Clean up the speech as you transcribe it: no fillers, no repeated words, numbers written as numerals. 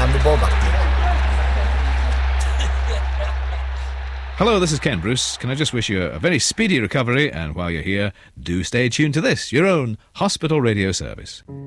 hand the ball back to you. Hello, this is Ken Bruce. Can I just wish you a very speedy recovery, and while you're here, do stay tuned to this, your own hospital radio service.